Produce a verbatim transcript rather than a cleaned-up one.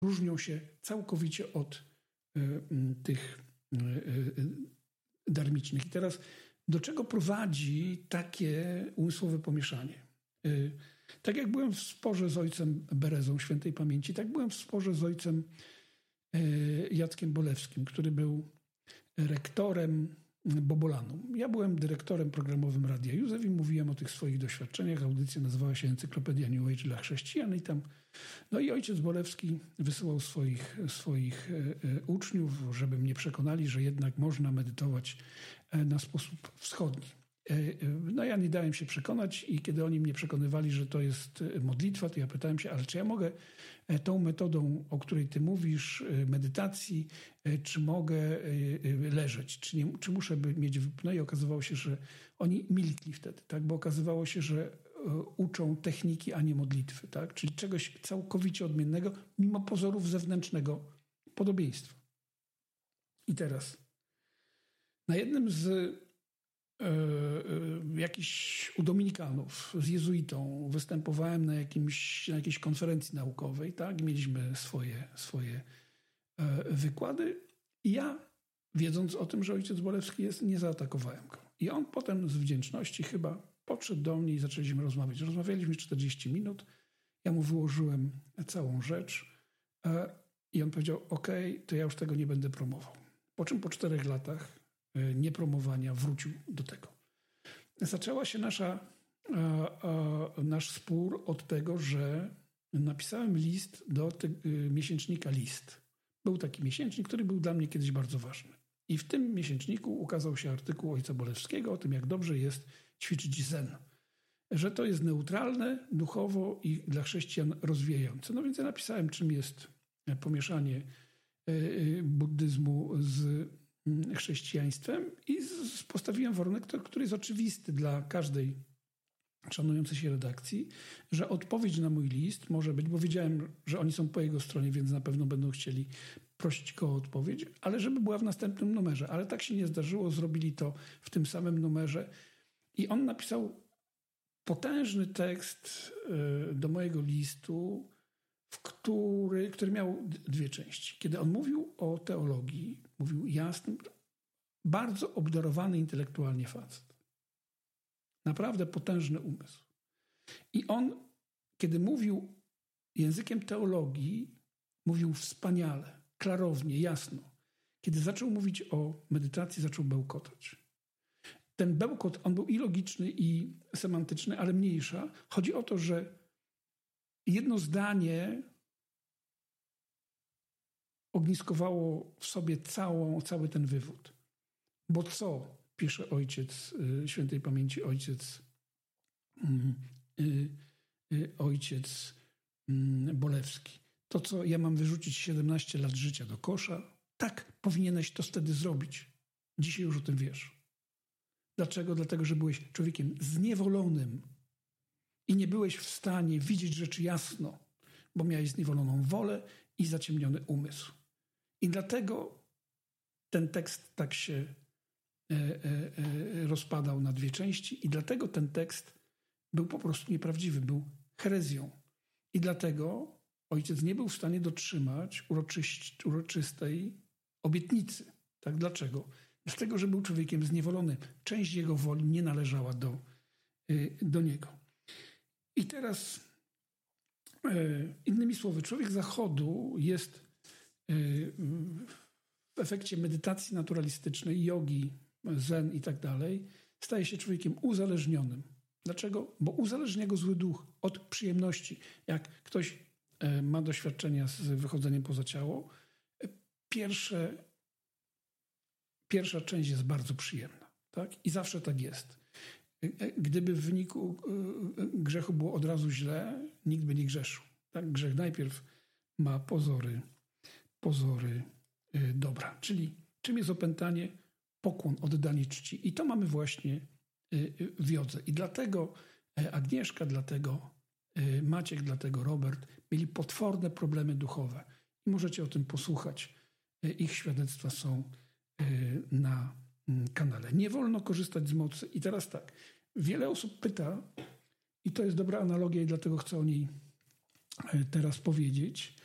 różnią się całkowicie od tych dharmicznych. I teraz do czego prowadzi takie umysłowe pomieszanie? Tak jak byłem w sporze z ojcem Berezą świętej pamięci, tak byłem w sporze z ojcem Jackiem Bolewskim, który był rektorem Bobolanum. Ja byłem dyrektorem programowym Radia Józef i mówiłem o tych swoich doświadczeniach. Audycja nazywała się Encyklopedia New Age dla chrześcijan i tam, no i ojciec Bolewski wysyłał swoich, swoich e, uczniów, żeby mnie przekonali, że jednak można medytować na sposób wschodni. No ja nie dałem się przekonać i kiedy oni mnie przekonywali, że to jest modlitwa, to ja pytałem się, ale czy ja mogę tą metodą, o której ty mówisz, medytacji, czy mogę leżeć, czy, nie, czy muszę mieć... No i okazywało się, że oni milkli wtedy, tak? Bo okazywało się, że uczą techniki, a nie modlitwy, tak? Czyli czegoś całkowicie odmiennego, mimo pozorów zewnętrznego podobieństwa. I teraz na jednym z jakiś u Dominikanów z jezuitą występowałem na, jakimś, na jakiejś konferencji naukowej, tak? Mieliśmy swoje, swoje wykłady i ja, wiedząc o tym, że ojciec Bolewski jest, nie zaatakowałem go. I on potem z wdzięczności chyba podszedł do mnie i zaczęliśmy rozmawiać. Rozmawialiśmy czterdzieści minut, ja mu wyłożyłem całą rzecz i on powiedział, okej, okay, to ja już tego nie będę promował. Po czym po czterech latach niepromowania wrócił do tego. Zaczęła się nasza, a, a, nasz spór od tego, że napisałem list do te, miesięcznika List. Był taki miesięcznik, który był dla mnie kiedyś bardzo ważny. I w tym miesięczniku ukazał się artykuł ojca Bolewskiego o tym, jak dobrze jest ćwiczyć zen. Że to jest neutralne, duchowo i dla chrześcijan rozwijające. No więc ja napisałem, czym jest pomieszanie buddyzmu z chrześcijaństwem i postawiłem warunek, który jest oczywisty dla każdej szanującej się redakcji, że odpowiedź na mój list może być, bo wiedziałem, że oni są po jego stronie, więc na pewno będą chcieli prosić go o odpowiedź, ale żeby była w następnym numerze. Ale tak się nie zdarzyło, zrobili to w tym samym numerze i on napisał potężny tekst do mojego listu, w który, który miał dwie części. Kiedy on mówił o teologii, mówił jasnym, bardzo obdarowany intelektualnie facet. Naprawdę potężny umysł. I on, kiedy mówił językiem teologii, mówił wspaniale, klarownie, jasno. Kiedy zaczął mówić o medytacji, zaczął bełkotać. Ten bełkot, on był i logiczny, i semantyczny, ale mniejsza. Chodzi o to, że jedno zdanie ogniskowało w sobie całą, cały ten wywód. Bo co, pisze ojciec świętej pamięci, ojciec yy, yy, ojciec yy, Bolewski. To, co ja mam wyrzucić siedemnaście lat życia do kosza, tak, powinieneś to wtedy zrobić. Dzisiaj już o tym wiesz. Dlaczego? Dlatego, że byłeś człowiekiem zniewolonym i nie byłeś w stanie widzieć rzeczy jasno, bo miałeś zniewoloną wolę i zaciemniony umysł. I dlatego ten tekst tak się e, e, e, rozpadał na dwie części i dlatego ten tekst był po prostu nieprawdziwy, był herezją. I dlatego ojciec nie był w stanie dotrzymać uroczyś, uroczystej obietnicy. Tak? Dlaczego? Dlatego, że był człowiekiem zniewolonym. Część jego woli nie należała do, do niego. I teraz innymi słowy, człowiek zachodu jest w efekcie medytacji naturalistycznej, jogi, zen i tak dalej, staje się człowiekiem uzależnionym. Dlaczego? Bo uzależnia go zły duch od przyjemności. Jak ktoś ma doświadczenia z wychodzeniem poza ciało, pierwsze, pierwsza część jest bardzo przyjemna. Tak? I zawsze tak jest. Gdyby w wyniku grzechu było od razu źle, nikt by nie grzeszył. Tak? Grzech najpierw ma pozory, pozory dobra. Czyli czym jest opętanie? Pokłon, oddanie czci. I to mamy właśnie w jodze. I dlatego Agnieszka, dlatego Maciek, dlatego Robert mieli potworne problemy duchowe. I możecie o tym posłuchać. Ich świadectwa są na kanale. Nie wolno korzystać z mocy. I teraz tak, wiele osób pyta, i to jest dobra analogia i dlatego chcę o niej teraz powiedzieć,